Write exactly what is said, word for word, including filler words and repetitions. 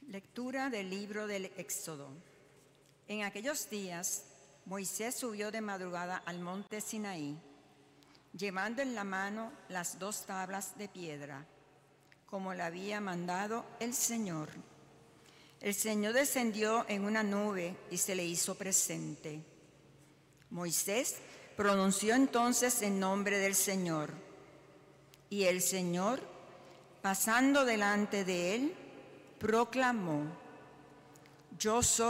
Lectura del libro del Éxodo. En aquellos días, Moisés subió de madrugada al monte Sinaí, llevando en la mano las dos tablas de piedra, como le había mandado el Señor. El Señor descendió en una nube y se le hizo presente. Moisés pronunció entonces el nombre del Señor, y el Señor, pasando delante de él, proclamó: Yo soy